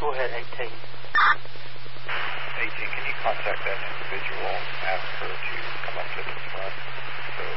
Go ahead, 18. 18, can you contact that individual and ask her to come up to the front?